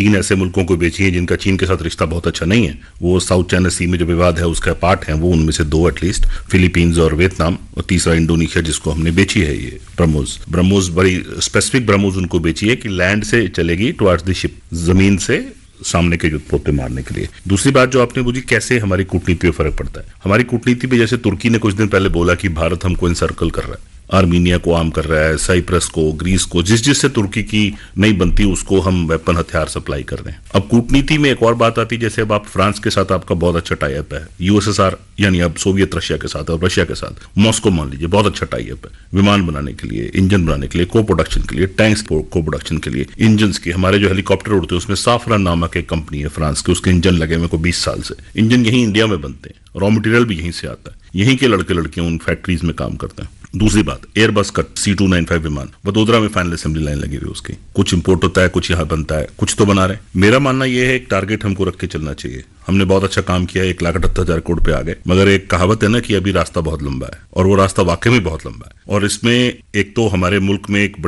3 ऐसे मुल्कों को बेची है जिनका चीन के साथ रिश्ता बहुत अच्छा नहीं है। वो साउथ चाइना सी में जो विवाद है उसका पार्ट है, वो उनमें से 2 एटलीस्ट, फिलीपींस और वियतनाम, और तीसरा इंडोनेशिया जिसको हमने बेची है ये ब्रह्मोस बड़ी स्पेसिफिक ब्रह्मोस उनको बेची है कि लैंड से चलेगी टुवर्ड्स द शिप, जमीन से सामने के युद्ध पोते मारने के लिए। दूसरी बात जो आपने पूछी कैसे हमारी कूटनीति पे फर्क पड़ता है, हमारी कूटनीति पे जैसे तुर्की ने कुछ दिन पहले बोला कि भारत हमको इनसर्कल कर रहा है, आर्मीनिया को आर्म कर रहा है, साइप्रस को, ग्रीस को, जिससे तुर्की की नहीं बनती उसको हम वेपन हथियार सप्लाई कर रहे हैं। अब कूटनीति में एक और बात आती है, जैसे अब आप फ्रांस के साथ आपका बहुत अच्छा टाई अप है, यूएसएसआर यानी अब सोवियत रशिया के साथ और रशिया के साथ मॉस्को मान लीजिए बहुत अच्छा टाई अप है, विमान बनाने के लिए, इंजन बनाने के लिए, को प्रोडक्शन के लिए, टैंक्स को प्रोडक्शन के लिए, इंजन की, हमारे जो हेलीकॉप्टर उड़ते हैं उसमें साफरान नामक एक कंपनी है फ्रांस की, उसके इंजन लगे हुए को 20 साल से, इंजन यहीं इंडिया में बनते हैं, रॉ मटेरियल भी यहीं से आता है, यहीं के लड़के लड़कियां उन फैक्ट्रीज में काम करते हैं। दूसरी बात, एयरबस का C295 विमान वडोदरा में फाइनल असेंबली लाइन लगी हुई है उसकी, कुछ इंपोर्ट होता है, कुछ यहाँ बनता है, कुछ तो बना रहे हैं। मेरा मानना यह है एक टारगेट हमको रख के चलना चाहिए। हमने बहुत अच्छा काम किया, 1,78,000 करोड़ पे आ गए, मगर एक कहावत है ना कि अभी रास्ता बहुत लंबा है, और वो रास्ता वाकई में बहुत लंबा है। और इसमें एक तो हमारे मुल्क में एक